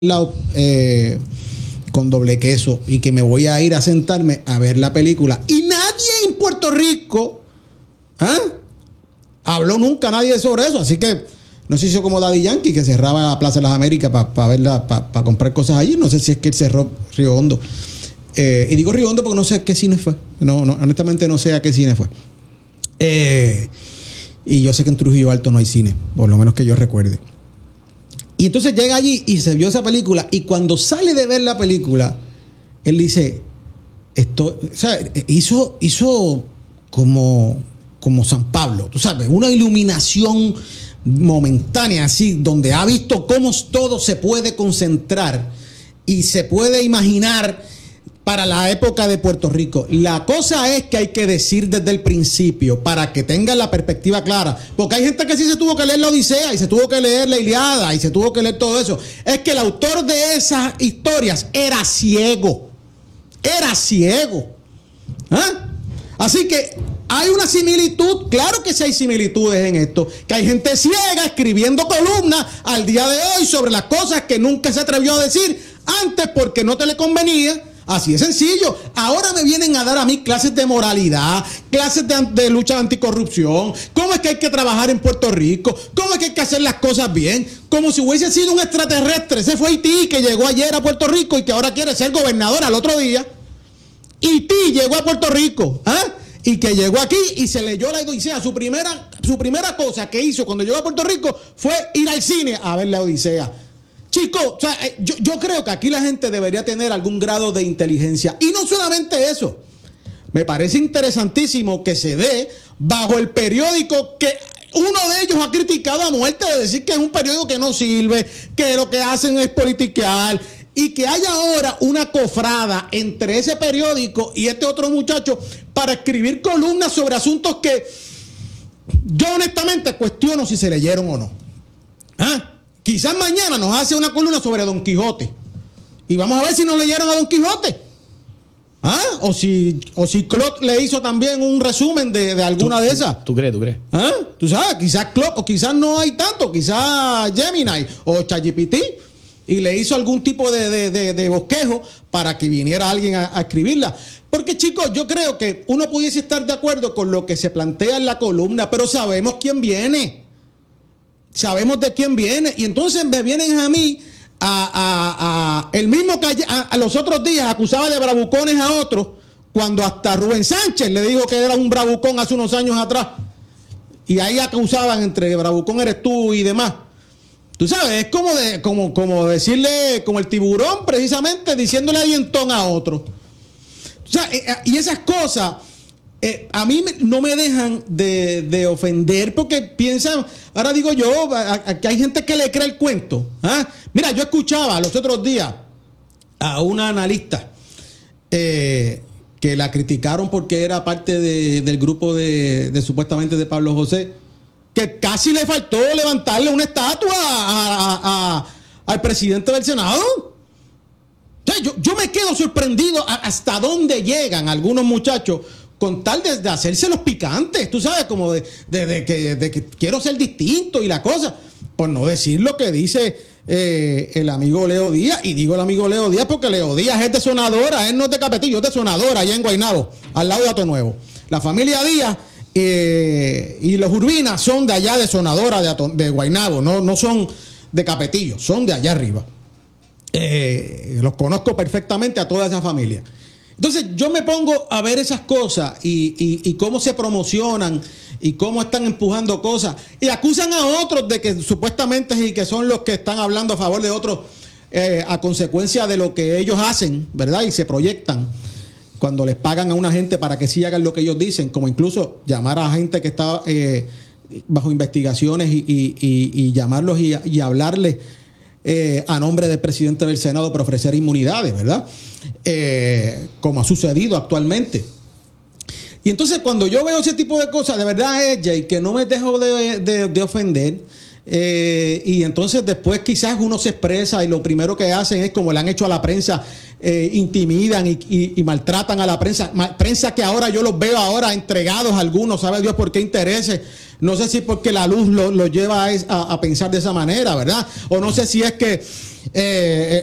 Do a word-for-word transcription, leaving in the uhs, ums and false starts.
lado eh, con doble queso y que me voy a ir a sentarme a ver la película y nadie en Puerto Rico ¿eh? habló nunca nadie sobre eso, así que no se hizo como Daddy Yankee que cerraba la Plaza de las Américas para pa verla, para pa comprar cosas allí. No sé si es que él cerró Río Hondo, eh, y digo Río Hondo porque no sé a qué cine fue, no, no, honestamente no sé a qué cine fue, eh, y yo sé que en Trujillo Alto no hay cine, por lo menos que yo recuerde. Y entonces llega allí y se vio esa película. Y cuando sale de ver la película, él dice, esto, o sea, hizo, hizo como, como San Pablo, tú sabes, una iluminación momentánea así, donde ha visto cómo todo se puede concentrar y se puede imaginar para la época de Puerto Rico. La cosa es que hay que decir desde el principio para que tengan la perspectiva clara, porque hay gente que sí se tuvo que leer la Odisea y se tuvo que leer la Ilíada y se tuvo que leer todo eso. Es que el autor de esas historias era ciego, era ciego. ¿Ah? Así que hay una similitud, claro que sí hay similitudes en esto, que hay gente ciega escribiendo columnas al día de hoy sobre las cosas que nunca se atrevió a decir antes porque no te le convenía. Así de sencillo. Ahora me vienen a dar a mí clases de moralidad, clases de, de lucha anticorrupción, cómo es que hay que trabajar en Puerto Rico, cómo es que hay que hacer las cosas bien, como si hubiese sido un extraterrestre. Ese fue Haití que llegó ayer a Puerto Rico y que ahora quiere ser gobernador al otro día. Haití llegó a Puerto Rico, ¿eh? Y que llegó aquí y se leyó la Odisea. Su primera, su primera cosa que hizo cuando llegó a Puerto Rico fue ir al cine a ver la Odisea. Chicos, o sea, yo, yo creo que aquí la gente debería tener algún grado de inteligencia. Y no solamente eso. Me parece interesantísimo que se dé bajo el periódico que uno de ellos ha criticado a muerte de decir que es un periódico que no sirve, que lo que hacen es politiquear, y que haya ahora una cofrada entre ese periódico y este otro muchacho para escribir columnas sobre asuntos que yo honestamente cuestiono si se leyeron o no. ¿Ah? Quizás mañana nos hace una columna sobre Don Quijote y vamos a ver si nos leyeron a Don Quijote. ¿Ah? O si, o si Claude le hizo también un resumen de, de alguna ¿Tú, de esas. ¿Tú crees? ¿Tú crees? ¿Ah? Tú sabes, quizás Claude, o quizás no hay tanto, quizás Gemini o ChatGPT, y le hizo algún tipo de, de, de, de bosquejo para que viniera alguien a, a escribirla. Porque, chicos, yo creo que uno pudiese estar de acuerdo con lo que se plantea en la columna, pero sabemos quién viene. Sabemos de quién viene. Y entonces me vienen a mí a, a, a el mismo que a, a los otros días acusaba de bravucones a otros, cuando hasta Rubén Sánchez le dijo que era un bravucón hace unos años atrás. Y ahí acusaban entre bravucón eres tú y demás. Tú sabes, es como, de, como, como decirle, como el tiburón precisamente diciéndole a dientón a otro. O sea, y esas cosas eh, a mí no me dejan de, de ofender porque piensan, ahora digo yo, que hay gente que le cree el cuento. ¿Ah? Mira, yo escuchaba los otros días a una analista eh, que la criticaron porque era parte de, del grupo de, de supuestamente de Pablo José, que casi le faltó levantarle una estatua a, a, a, al presidente del Senado. O sea, yo, yo me quedo sorprendido a, hasta dónde llegan algunos muchachos con tal de, de hacerse los picantes, tú sabes, como de, de, de, que, de que quiero ser distinto y la cosa, por no decir lo que dice eh, el amigo Leo Díaz. Y digo el amigo Leo Díaz porque Leo Díaz es de Sonadora, él no es de Capetillo, es de Sonadora, allá en Guaynabo, al lado de Ato Nuevo. La familia Díaz Eh, y los Urbina son de allá de Sonadora, de, Ato, de Guaynabo, no, no son de Capetillo, son de allá arriba. Eh, los conozco perfectamente a toda esa familia. Entonces yo me pongo a ver esas cosas y, y, y cómo se promocionan y cómo están empujando cosas y acusan a otros de que supuestamente y que son los que están hablando a favor de otros eh, a consecuencia de lo que ellos hacen, ¿verdad? Y se proyectan cuando les pagan a una gente para que sí hagan lo que ellos dicen, como incluso llamar a gente que está eh, bajo investigaciones y, y, y, y llamarlos y, y hablarles eh, a nombre del presidente del Senado para ofrecer inmunidades, ¿verdad? Eh, como ha sucedido actualmente. Y entonces cuando yo veo ese tipo de cosas, de verdad es, Jay, que no me dejo de, de, de ofender. Eh, y entonces después quizás uno se expresa y lo primero que hacen es como le han hecho a la prensa, eh, intimidan y, y, y maltratan a la prensa, Ma, prensa que ahora yo los veo ahora entregados a algunos, sabe Dios por qué intereses, no sé si porque la luz lo, lo lleva a, a, a pensar de esa manera, ¿verdad? O no sé si es que eh,